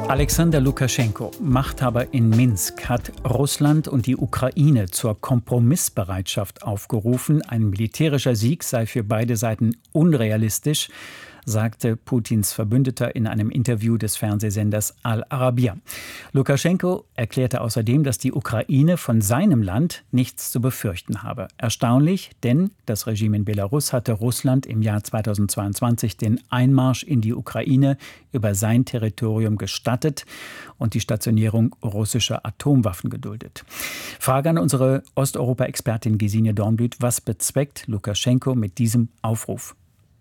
Alexander Lukaschenko, Machthaber in Minsk, hat Russland und die Ukraine zur Kompromissbereitschaft aufgerufen. Ein militärischer Sieg sei für beide Seiten unrealistisch, sagte Putins Verbündeter in einem Interview des Fernsehsenders Al Arabiya. Lukaschenko erklärte außerdem, dass die Ukraine von seinem Land nichts zu befürchten habe. Erstaunlich, denn das Regime in Belarus hatte Russland im Jahr 2022 den Einmarsch in die Ukraine über sein Territorium gestattet und die Stationierung russischer Atomwaffen geduldet. Frage an unsere Osteuropa-Expertin Gesine Dornblüt: Was bezweckt Lukaschenko mit diesem Aufruf?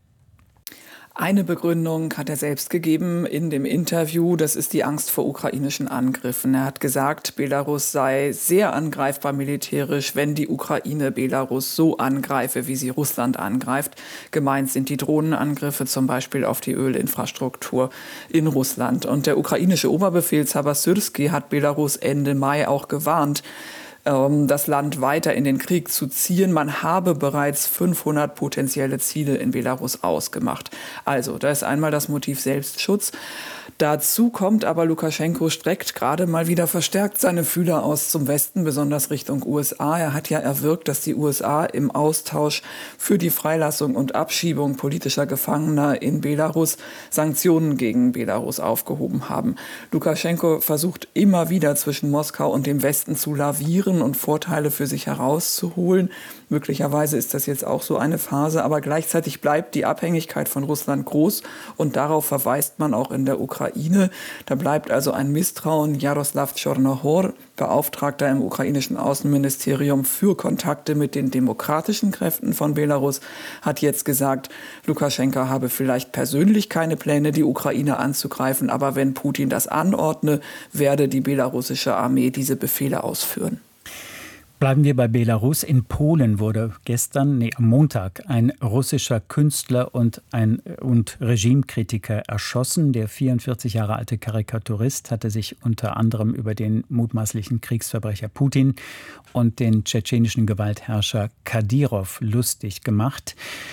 Eine Begründung hat er selbst gegeben in dem Interview, das ist die Angst vor ukrainischen Angriffen. Er hat gesagt, Belarus sei sehr angreifbar militärisch, wenn die Ukraine Belarus so angreife, wie sie Russland angreift. Gemeint sind die Drohnenangriffe zum Beispiel auf die Ölinfrastruktur in Russland. Und der ukrainische Oberbefehlshaber Syrski hat Belarus Ende Mai auch gewarnt, das Land weiter in den Krieg zu ziehen. Man habe bereits 500 potenzielle Ziele in Belarus ausgemacht. Also, da ist einmal das Motiv Selbstschutz. Dazu kommt aber, Lukaschenko streckt gerade mal wieder verstärkt seine Fühler aus zum Westen, besonders Richtung USA. Er hat ja erwirkt, dass die USA im Austausch für die Freilassung und Abschiebung politischer Gefangener in Belarus Sanktionen gegen Belarus aufgehoben haben. Lukaschenko versucht immer wieder zwischen Moskau und dem Westen zu lavieren und Vorteile für sich herauszuholen. Möglicherweise ist das jetzt auch so eine Phase, aber gleichzeitig bleibt die Abhängigkeit von Russland groß und darauf verweist man auch in der Ukraine. Da bleibt also ein Misstrauen. Jaroslav Tschornohor, Beauftragter im ukrainischen Außenministerium für Kontakte mit den demokratischen Kräften von Belarus, hat jetzt gesagt, Lukaschenko habe vielleicht persönlich keine Pläne, die Ukraine anzugreifen, aber wenn Putin das anordne, werde die belarussische Armee diese Befehle ausführen. Bleiben wir bei Belarus. In Polen wurde am Montag ein russischer Künstler und Regimekritiker erschossen. Der 44 Jahre alte Karikaturist hatte sich unter anderem über den mutmaßlichen Kriegsverbrecher Putin und den tschetschenischen Gewaltherrscher Kadyrov lustig gemacht.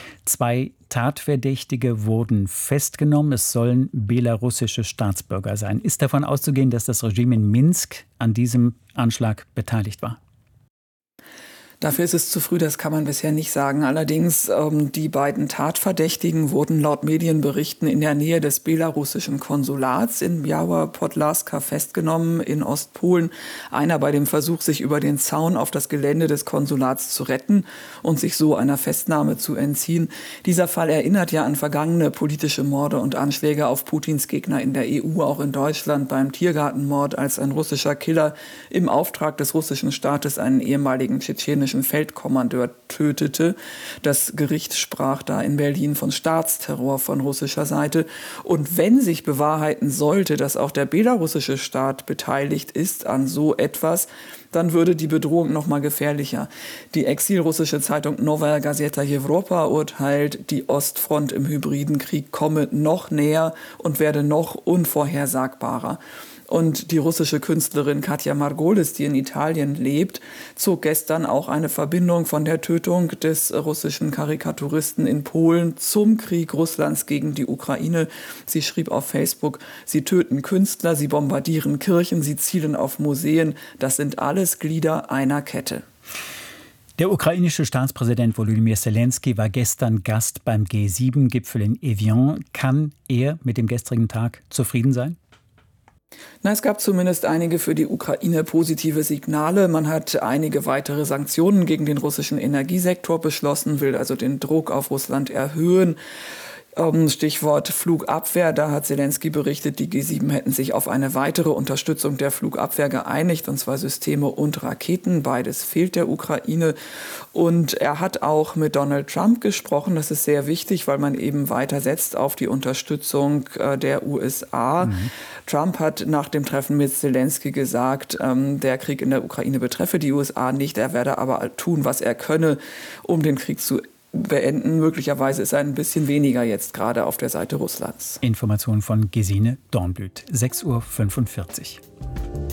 2 Tatverdächtige wurden festgenommen. Es sollen belarussische Staatsbürger sein. Ist davon auszugehen, dass das Regime in Minsk an diesem Anschlag beteiligt war? Dafür ist es zu früh, das kann man bisher nicht sagen. Allerdings, die beiden Tatverdächtigen wurden laut Medienberichten in der Nähe des belarussischen Konsulats in Biała Podlaska festgenommen in Ostpolen. Einer bei dem Versuch, sich über den Zaun auf das Gelände des Konsulats zu retten und sich so einer Festnahme zu entziehen. Dieser Fall erinnert ja an vergangene politische Morde und Anschläge auf Putins Gegner in der EU, auch in Deutschland beim Tiergartenmord, als ein russischer Killer im Auftrag des russischen Staates einen ehemaligen tschetschenischen Feldkommandeur tötete. Das Gericht sprach da in Berlin von Staatsterror von russischer Seite. Und wenn sich bewahrheiten sollte, dass auch der belarussische Staat beteiligt ist an so etwas, dann würde die Bedrohung noch mal gefährlicher. Die exilrussische Zeitung Novaya Gazeta Europa urteilt, die Ostfront im hybriden Krieg komme noch näher und werde noch unvorhersagbarer. Und die russische Künstlerin Katja Margolis, die in Italien lebt, zog gestern auch eine Verbindung von der Tötung des russischen Karikaturisten in Polen zum Krieg Russlands gegen die Ukraine. Sie schrieb auf Facebook, sie töten Künstler, sie bombardieren Kirchen, sie zielen auf Museen. Das sind alles Glieder einer Kette. Der ukrainische Staatspräsident Volodymyr Zelensky war gestern Gast beim G7-Gipfel in Evian. Kann er mit dem gestrigen Tag zufrieden sein? Na, es gab zumindest einige für die Ukraine positive Signale. Man hat einige weitere Sanktionen gegen den russischen Energiesektor beschlossen, will also den Druck auf Russland erhöhen. Stichwort Flugabwehr, da hat Zelensky berichtet, die G7 hätten sich auf eine weitere Unterstützung der Flugabwehr geeinigt, und zwar Systeme und Raketen. Beides fehlt der Ukraine. Und er hat auch mit Donald Trump gesprochen. Das ist sehr wichtig, weil man eben weiter setzt auf die Unterstützung der USA. Trump hat nach dem Treffen mit Zelensky gesagt, der Krieg in der Ukraine betreffe die USA nicht. Er werde aber tun, was er könne, um den Krieg zu beenden. Möglicherweise ist er ein bisschen weniger jetzt gerade auf der Seite Russlands. Informationen von Gesine Dornblüt, 6:45 Uhr.